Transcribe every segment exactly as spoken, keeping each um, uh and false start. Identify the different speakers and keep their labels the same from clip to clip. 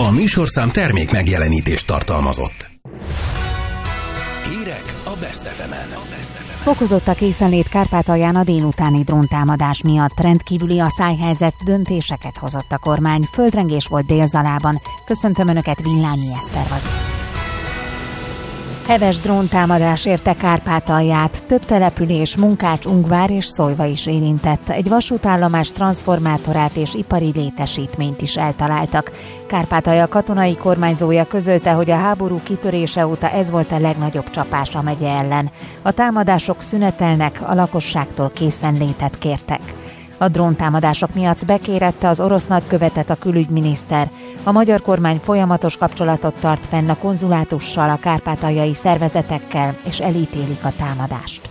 Speaker 1: A műsorszám termék megjelenítést tartalmazott. Hírek a Best ef emen.
Speaker 2: Fokozott a készenlét Kárpátalján a délutáni dróntámadás miatt. Rendkívüli asszályhelyzet, döntéseket hozott a kormány. Földrengés volt Dél-Zalában. Köszöntöm Önöket, Villányi Eszter vagyok. Heves dróntámadás érte Kárpátalját, több település, Munkács, Ungvár és Szólyva is érintett. Egy vasútállomás transformátorát és ipari létesítményt is eltaláltak. Kárpátalja katonai kormányzója közölte, hogy a háború kitörése óta ez volt a legnagyobb csapás a megye ellen. A támadások szünetelnek, a lakosságtól készenlétet kértek. A dróntámadások miatt bekérette az orosz nagykövetet a külügyminiszter. A magyar kormány folyamatos kapcsolatot tart fenn a konzulátussal, a kárpátaljai szervezetekkel, és elítélik a támadást.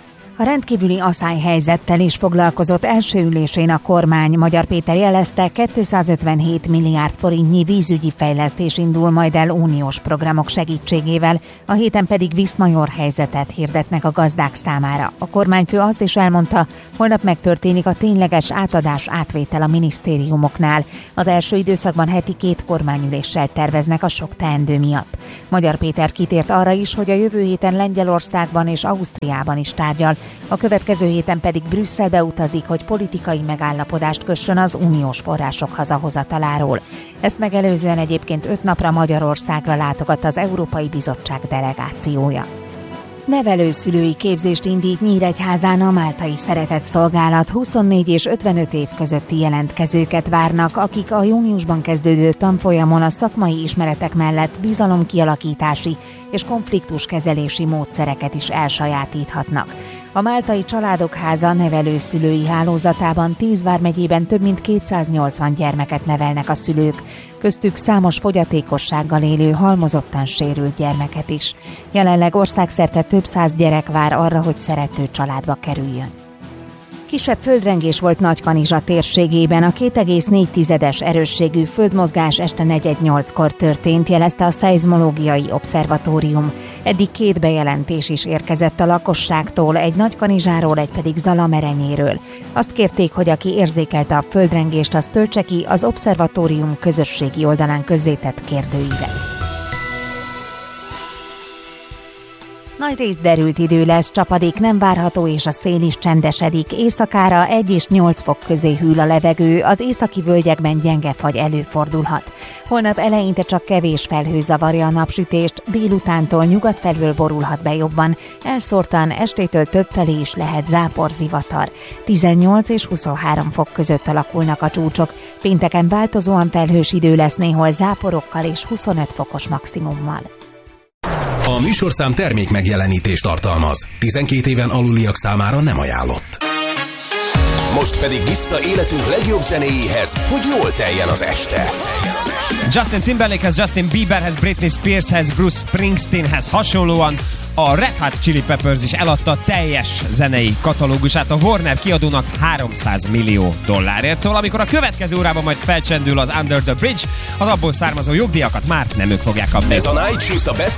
Speaker 2: A rendkívüli asszályhelyzettel is foglalkozott első ülésén a kormány. Magyar Péter jelezte, kétszázötvenhét milliárd forintnyi vízügyi fejlesztés indul majd el uniós programok segítségével, a héten pedig viszmajor helyzetet hirdetnek a gazdák számára. A kormányfő azt is elmondta, holnap megtörténik a tényleges átadás átvétel a minisztériumoknál. Az első időszakban heti két kormányüléssel terveznek a sok teendő miatt. Magyar Péter kitért arra is, hogy a jövő héten Lengyelországban és Ausztriában is tárgyal, a következő héten pedig Brüsszelbe utazik, hogy politikai megállapodást kössön az uniós források hazahozataláról. Ezt megelőzően egyébként öt napra Magyarországra látogat az Európai Bizottság delegációja. Nevelőszülői képzést indít Nyíregyházán a Máltai Szeretett Szolgálat. huszonnégy és ötvenöt év közötti jelentkezőket várnak, akik a júniusban kezdődő tanfolyamon a szakmai ismeretek mellett bizalomkialakítási és konfliktuskezelési módszereket is elsajátíthatnak. A Máltai Családok Háza nevelőszülői hálózatában tíz vármegyében több mint kétszáznyolcvan gyermeket nevelnek a szülők, köztük számos fogyatékossággal élő, halmozottan sérült gyermeket is. Jelenleg országszerte több száz gyerek vár arra, hogy szerető családba kerüljön. Kisebb földrengés volt Nagykanizsa térségében. A két egész négy tizedes erősségű földmozgás este negyven nyolckor történt, jelezte a Szeizmológiai Obszervatórium. Eddig két bejelentés is érkezett a lakosságtól, egy Nagykanizsáról, egy pedig Zalamerenyéről. Azt kérték, hogy aki érzékelte a földrengést, az töltse ki az obszervatórium közösségi oldalán közzétett kérdőívet. Nagyrészt derült idő lesz, csapadék nem várható és a szél is csendesedik. Éjszakára egy és nyolc fok közé hűl a levegő, az északi völgyekben gyenge fagy előfordulhat. Holnap eleinte csak kevés felhő zavarja a napsütést, délutántól nyugat felől borulhat be jobban, elszórtan estétől többfelé is lehet záporzivatar. tizennyolc és huszonhárom fok között alakulnak a csúcsok, pénteken változóan felhős idő lesz néhol záporokkal és huszonöt fokos maximummal.
Speaker 1: A műsorszám termék megjelenítést tartalmaz. tizenkét éven aluliak számára nem ajánlott. Most pedig vissza életünk legjobb zenéjéhez, hogy jól teljen az este.
Speaker 3: Justin Timberlakehez, Justin Bieberhez, Britney Spearshez, Bruce Springsteenhez hasonlóan a Red Hot Chili Peppers is eladta teljes zenei katalógusát a Warner kiadónak háromszáz millió dollárért. Szóval amikor a következő órában majd felcsendül az Under the Bridge, az abból származó jogdíjakat már nem ők fogják kapni.
Speaker 1: Ez a Night Shift a Best